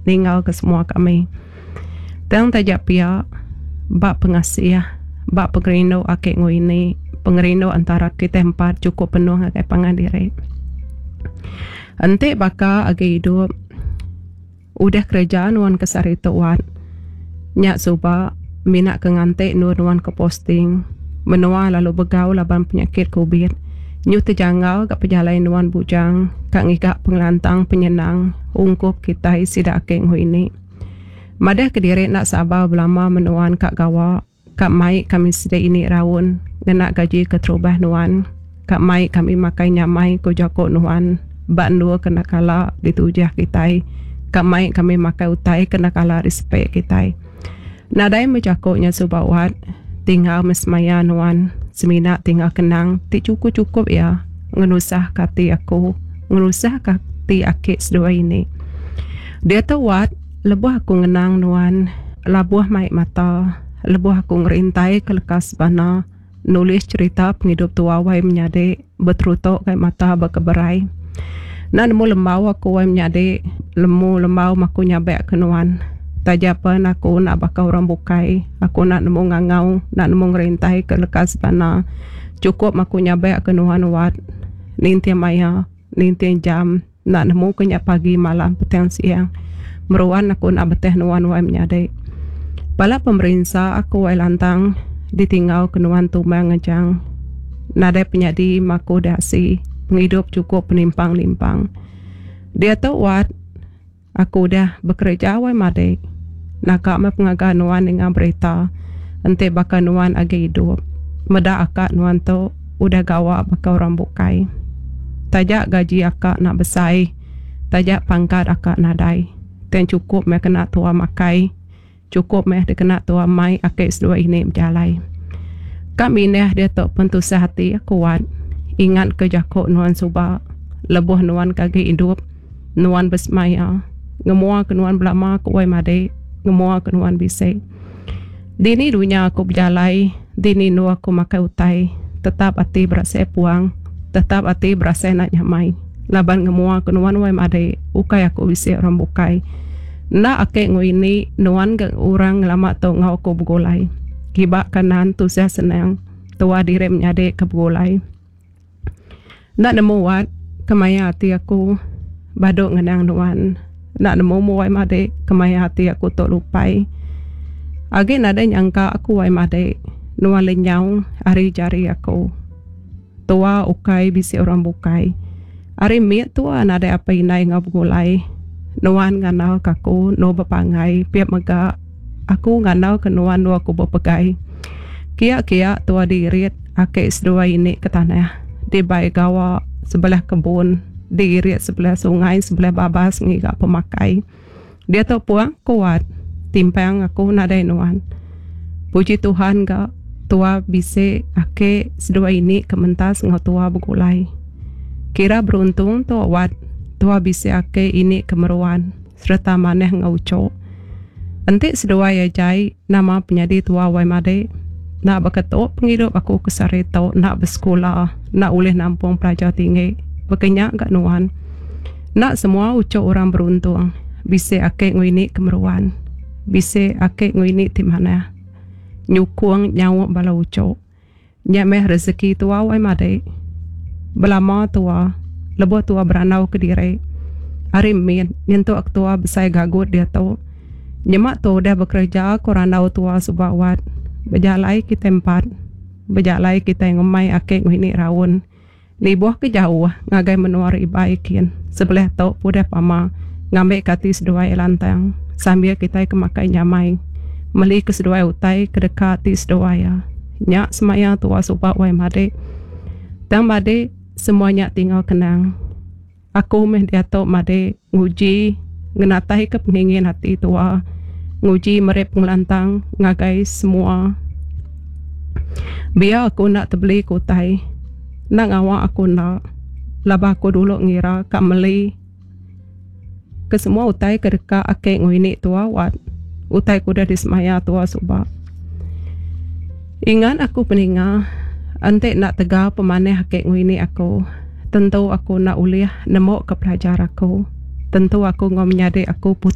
tinggal ke semua kami. Tang tajak pia bak pengasih bak pengerino ake ini pengerino antara kita empat cukup penuh akai pangan diri. Ante baka age hidup udah kerjaan wan kesarito wan nyak suba minak ke ngante nuan ke posting menua lalu begau laban penyakit COVID nyu terjangau kat pejalai nuan bujang kak ngigak pengelantang penyenang ungkup kita sidak ake ini. Madah kediri nak sabar belama menuan kak gawa kak mai kami sedai ini rawun ngena gaji keterubah nuan kak mai kami makai nyamai ko jako nuan bak nua kena kala ditujah kita kak mai kami makai utai kena kala respect kita nadai mejakoknya subawat tinggal mesmaya nuan semina tinggal kenang ti cukup ya ngenusah kati aku ngenusah kati akik sedua ini dia tawat lebuh aku ngenang nuan labuh mai mata lebuh aku ngerintai kelekas bana nulis cerita penghidup tua wai menyade betrutok kai mata berkeberai nan nemu lembau aku wai menyade lemu lembau maku nyabe ke nuan tajapan aku nak bakal orang bukai aku nak nemu ngangau nak nemu ngerintai kelekas bana cukup maku nyabe ke nuan wat ninti maya ninti jam nak nemu kenyak pagi malam petang siang meruan aku nak beteh nuan wai menyade bala pemerintah aku wai lantang ditinggal kenuan tumbang ngejang nadai penyadi maku dasi penghidup cukup penimpang-limpang dia tahu wat aku dah bekerja wai made nakak me pengaga nuan dengan berita ente bakal nuan age hidup meda akak nuan tu udah gawa bakal orang bukai tajak gaji akak nak besai tajak pangkat akak nadai ten cukup me kena tua makai cukup meh dia kena tua mai akik sedua ini berjalai. Kami neh dia tak pentusah hati kuat. Ingat ke jakok nuan suba. Lebuh nuan kaki hidup. Nuan besmaya. Ngemua ke nuan belama kuai made. Ngemua ke nuan bisik. Dini dunia aku berjalai. Dini nu aku makai utai. Tetap hati berasa puang. Tetap hati berasa nak nyamai. Laban ngemua ke nuan wai made. Ukai aku bisik orang bukai. Na ake ini nuan ke orang lama tau ngau ko begolai kibak kanan tu saya senang tua diri menyade ke begolai nak nemu wat kemaya hati aku badok ngenang nuan nak nemu muai made kemaya hati aku tok lupai age nada nyangka aku wai made nuan lenyau hari jari aku tua ukai bisi orang bukai hari miat tua nada apa inai ngau begolai nuan nganau kaku no bapangai piap mega aku nganau ke nuan nu aku bapagai kia tua diirit ake sedua ini ke tanah di bai gawa sebelah kebun diirit sebelah sungai sebelah babas ngiga pemakai dia tu puang kuat timpang aku nadai nuan puji Tuhan ga tua bise ake sedua ini kementas ngau tua begulai kira beruntung tu wat tua bisa ake ini kemeruan serta maneh ngauco entik sedua ya jai nama penyadi tua wai made nak beketok penghidup aku kesarito nak bersekolah nak ulih nampung pelajar tinggi berkenyak gak nuan nak semua uco orang beruntung bisa ake ngini kemeruan bisa ake ngini di mana nyukung nyawa bala uco nyameh rezeki tua wai made belama tua lebo tua beranau ke diri. Hari min, nyentuh tua besai gagut dia tahu. Nyemak tu dah bekerja koranau tua subawat. Berjalai kita tempat. Berjalai kita ngemai akik ngini rawun. Ni buah ke jauh, ngagai menuari baikin. Sebelah tu pudah pama. Ngambil kati seduai lantang. Sambil kita kemakai nyamai. Meli ke seduai utai kedekati seduai. Nyak semaya tua subawai made. Tang made semuanya tinggal kenang. Aku meh dia tau made nguji ngenatai ke pengingin hati tua. Nguji merep ngelantang ngagai semua. Biar aku nak terbeli kutai. Nak awak aku nak. Laba aku dulu ngira kak meli. Ke semua utai ke dekat akik ngini tua wat. Utai kuda di semaya tua subak. Ingat aku peninga. Antek nak tegar pemaneh hakik ngini aku. Tentu aku nak uliah nemu ke pelajar aku. Tentu aku ngom nyade aku